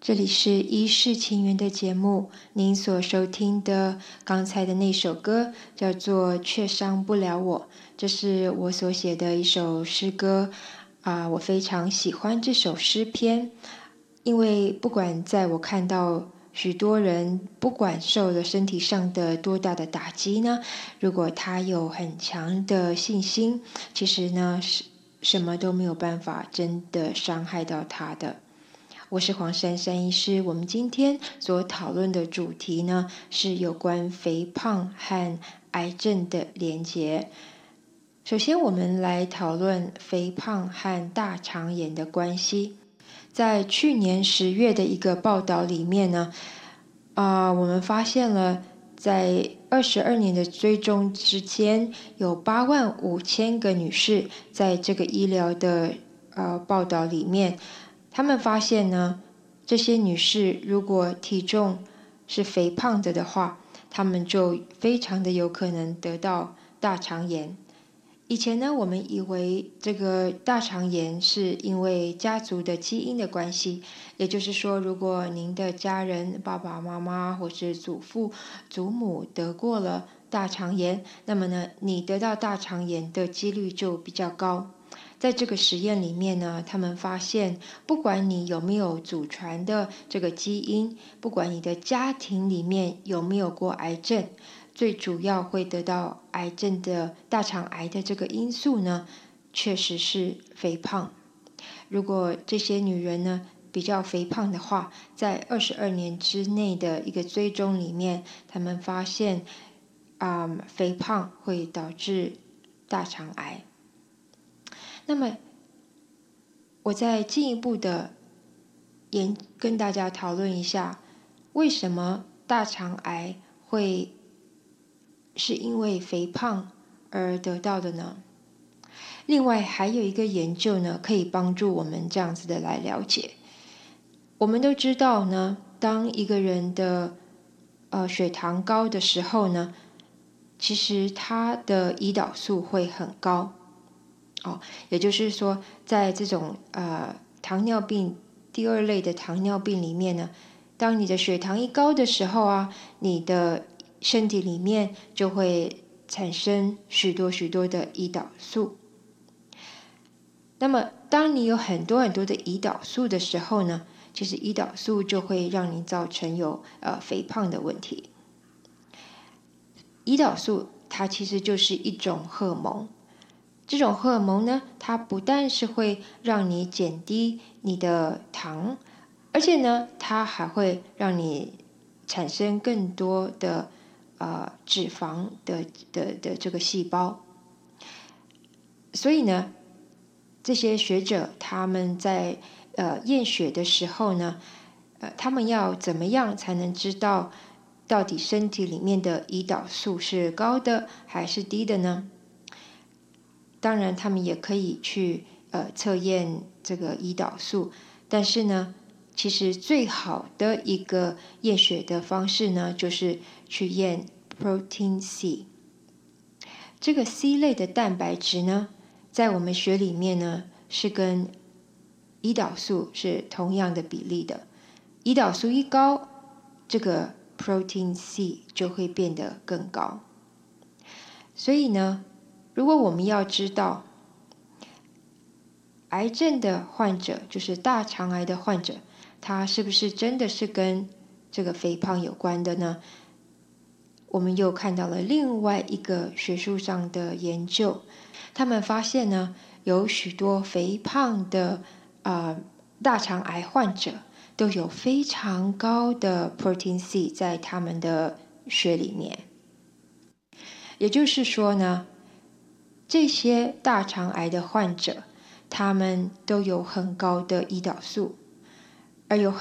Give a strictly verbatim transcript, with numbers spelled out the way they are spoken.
这里是一世情缘的节目，您所收听的刚才的那首歌叫做《却伤不了我》，这是我所写的一首诗歌啊、我非常喜欢这首诗篇，因为不管在我看到许多人不管受了身体上的多大的打击呢，如果他有很强的信心，其实呢是什么都没有办法真的伤害到他的。我是黄珊珊医师，我们今天所讨论的主题呢，是有关肥胖和癌症的连结。首先，我们来讨论肥胖和大肠炎的关系。在去年十月的一个报道里面呢，啊、呃，我们发现了在二十二年的追踪之间，有八万五千个女士在这个医疗的呃报道里面。他们发现呢，这些女士如果体重是肥胖的的话，她们就非常的有可能得到大肠炎。以前呢，我们以为这个大肠炎是因为家族的基因的关系，也就是说，如果您的家人爸爸妈妈或是祖父祖母得过了大肠炎，那么呢，你得到大肠炎的几率就比较高。在这个实验里面呢，他们发现，不管你有没有祖传的这个基因，不管你的家庭里面有没有过癌症，最主要会得到癌症的大肠癌的这个因素呢，确实是肥胖。如果这些女人呢比较肥胖的话，在二十二年之内的一个追踪里面，他们发现，嗯，肥胖会导致大肠癌。那么，我再进一步的研跟大家讨论一下，为什么大肠癌会是因为肥胖而得到的呢？另外还有一个研究呢，可以帮助我们这样子的来了解。我们都知道呢，当一个人的呃血糖高的时候呢，其实他的胰岛素会很高。哦，也就是说，在这种呃糖尿病第二类的糖尿病里面呢，当你的血糖一高的时候啊，你的身体里面就会产生许多许多的胰岛素。那么，当你有很多很多的胰岛素的时候呢，其实胰岛素就会让你造成有呃肥胖的问题。胰岛素它其实就是一种荷尔蒙。这种荷尔蒙呢，它不但是会让你减低你的糖，而且呢，它还会让你产生更多的呃脂肪的的的这个细胞。所以呢，这些学者他们在呃验血的时候呢，呃，他们要怎么样才能知道到底身体里面的胰岛素是高的还是低的呢？当然，他们也可以去呃测验这个胰岛素，但是呢，其实最好的一个验血的方式呢，就是去验 protein C。这个 C 类的蛋白质呢，在我们血里面呢，是跟胰岛素是同样的比例的。胰岛素一高，这个 protein C 就会变得更高。所以呢，如果我们要知道癌症的患者，就是大肠癌的患者，他是不是真的是跟这个肥胖有关的呢？我们又看到了另外一个学术上的研究，他们发现呢，有许多肥胖的呃大肠癌患者都有非常高的 protein C 在他们的血里面。也就是说呢，这些大肠癌的患者，他们都有很高的胰岛素，而有很